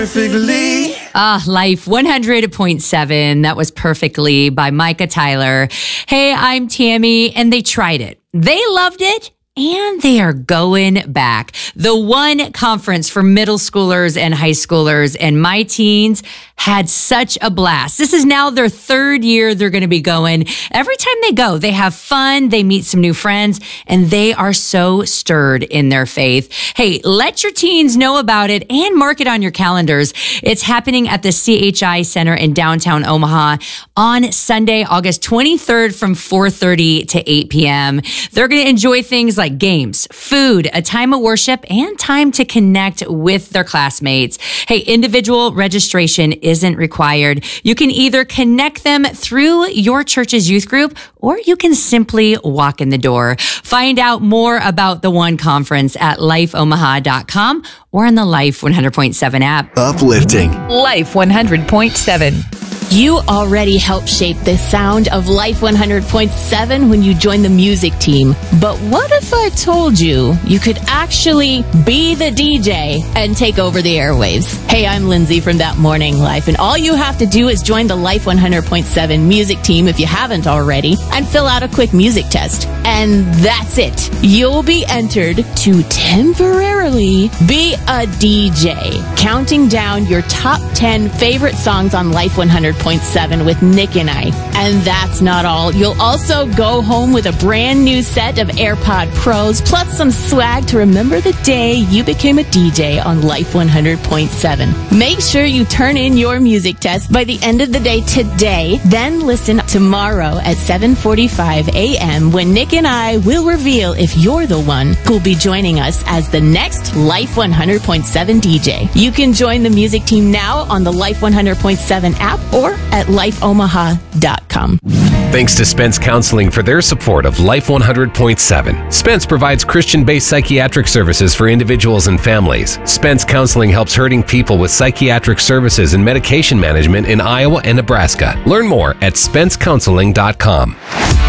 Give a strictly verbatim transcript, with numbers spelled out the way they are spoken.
Perfectly. Ah, Life one hundred point seven. That was Perfectly by Micah Tyler. Hey, I'm Tammy, and they tried it. They loved it. And they are going back. The one conference for middle schoolers and high schoolers, and my teens had such a blast. This is now their third year they're going to be going. Every time they go, they have fun, they meet some new friends, and they are so stirred in their faith. Hey, let your teens know about it and mark it on your calendars. It's happening at the C H I Center in downtown Omaha on Sunday, August twenty-third from four thirty to eight p.m. They're going to enjoy things like games, food, a time of worship, and time to connect with their classmates. Hey, individual registration isn't required. You can either connect them through your church's youth group, or you can simply walk in the door. Find out more about the One Conference at life omaha dot com or on the Life one hundred point seven app. Uplifting. Life one hundred point seven. You already helped shape the sound of Life one hundred point seven when you joined the music team. But what if I told you you could actually be the D J and take over the airwaves? Hey, I'm Lindsay from That Morning Life, and all you have to do is join the Life one hundred point seven music team if you haven't already, and fill out a quick music test. And that's it. You'll be entered to temporarily be a D J, counting down your top ten favorite songs on Life one hundred point seven with Nick and I. And that's not all. You'll also go home with a brand new set of AirPod Pros, plus some swag to remember the day you became a D J on Life one hundred point seven. Make sure you turn in your music test by the end of the day today. Then listen tomorrow at seven forty-five a.m. when Nick and I will reveal if you're the one who'll be joining us as the next Life one hundred point seven D J. You can join the music team now on the Life one hundred point seven app or at life omaha dot com. Thanks to Spence Counseling for their support of Life one hundred point seven. Spence provides Christian-based psychiatric services for individuals and families. Spence Counseling helps hurting people with psychiatric services and medication management in Iowa and Nebraska. Learn more at spence counseling dot com.